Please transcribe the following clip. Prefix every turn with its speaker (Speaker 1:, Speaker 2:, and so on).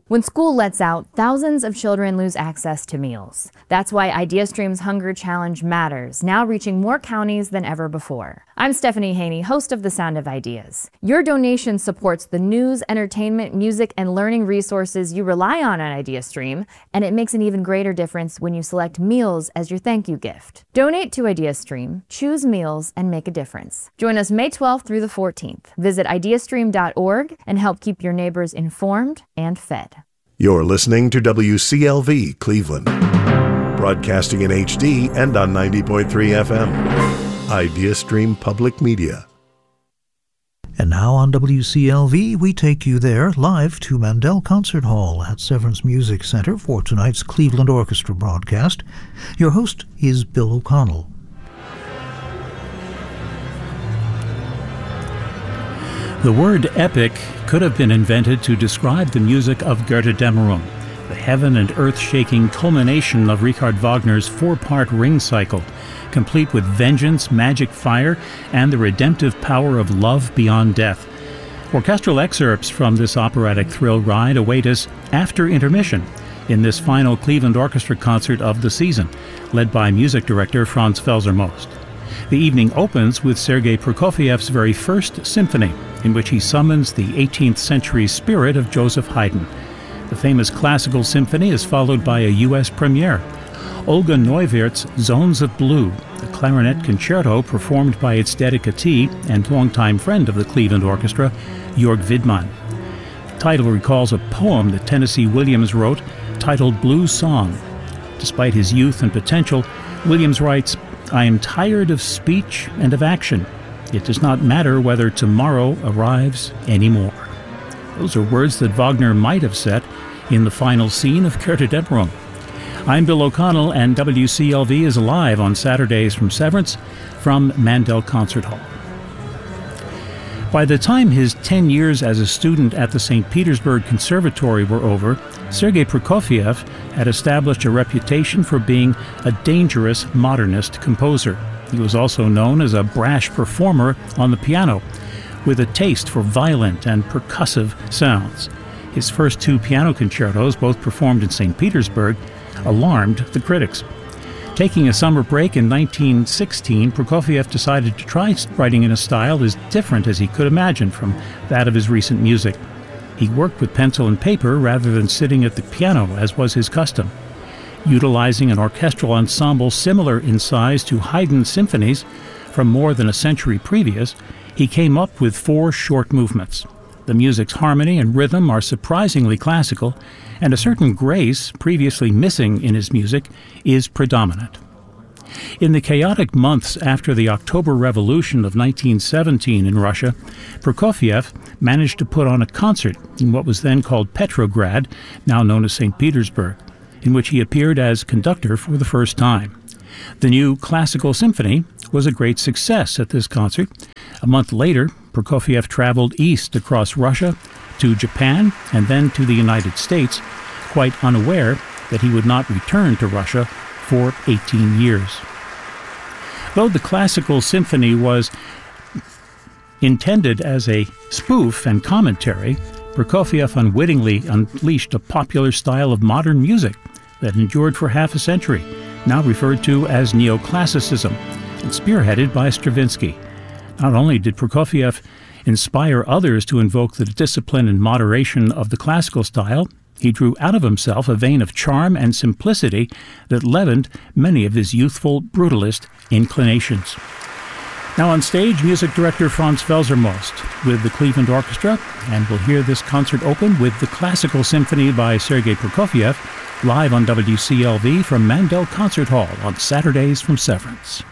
Speaker 1: When school lets out, thousands of children lose access to meals. That's why IdeaStream's Hunger Challenge matters, now reaching more counties than ever before. I'm Stephanie Haney, host of The Sound of Ideas. Your donation supports the news, entertainment, music, and learning resources you rely on IdeaStream, and it makes an even greater difference when you select meals as your thank you gift. Donate to IdeaStream, choose meals, and make a difference. Join us May 12th through the 14th. Visit ideastream.org and help keep your neighbors informed and fed.
Speaker 2: You're listening to WCLV Cleveland, broadcasting in HD and on 90.3 FM. IdeaStream Public Media.
Speaker 3: And now on WCLV, we take you there live to Mandel Concert Hall at Severance Music Center for tonight's Cleveland Orchestra broadcast. Your host is Bill O'Connell.
Speaker 4: The word epic could have been invented to describe the music of Götterdämmerung, the heaven and earth-shaking culmination of Richard Wagner's four-part ring cycle, complete with vengeance, magic fire, and the redemptive power of love beyond death. Orchestral excerpts from this operatic thrill ride await us after intermission in this final Cleveland Orchestra concert of the season, led by music director Franz Felser-Most. The evening opens with Sergei Prokofiev's very first symphony, in which he summons the 18th century spirit of Joseph Haydn. The famous classical symphony is followed by a U.S. premiere, Olga Neuwirth's Zones of Blue, the clarinet concerto performed by its dedicatee and longtime friend of the Cleveland Orchestra, Jörg Widmann. The title recalls a poem that Tennessee Williams wrote titled Blue Song. Despite his youth and potential, Williams writes, "I am tired of speech and of action. It does not matter whether tomorrow arrives anymore." Those are words that Wagner might have said in the final scene of Götterdämmerung. I'm Bill O'Connell, and WCLV is live on Saturdays from Severance from Mandel Concert Hall. By the time his 10 years as a student at the St. Petersburg Conservatory were over, Sergei Prokofiev had established a reputation for being a dangerous modernist composer. He was also known as a brash performer on the piano, with a taste for violent and percussive sounds. His first two piano concertos, both performed in St. Petersburg, alarmed the critics. Taking a summer break in 1916, Prokofiev decided to try writing in a style as different as he could imagine from that of his recent music. He worked with pencil and paper rather than sitting at the piano, as was his custom. Utilizing an orchestral ensemble similar in size to Haydn's symphonies from more than a century previous, he came up with 4 short movements. The music's harmony and rhythm are surprisingly classical, and a certain grace, previously missing in his music, is predominant. In the chaotic months after the October Revolution of 1917 in Russia, Prokofiev managed to put on a concert in what was then called Petrograd, now known as St. Petersburg, in which he appeared as conductor for the first time. The new classical symphony was a great success at this concert. A month later, Prokofiev traveled east across Russia to Japan and then to the United States, quite unaware that he would not return to Russia for 18 years. Though the classical symphony was intended as a spoof and commentary, Prokofiev unwittingly unleashed a popular style of modern music that endured for half a century, now referred to as neoclassicism, and spearheaded by Stravinsky. Not only did Prokofiev inspire others to invoke the discipline and moderation of the classical style, he drew out of himself a vein of charm and simplicity that leavened many of his youthful brutalist inclinations. Now on stage, music director Franz Felser-Most with the Cleveland Orchestra, and we'll hear this concert open with the Classical Symphony by Sergei Prokofiev, live on WCLV from Mandel Concert Hall on Saturdays from Severance.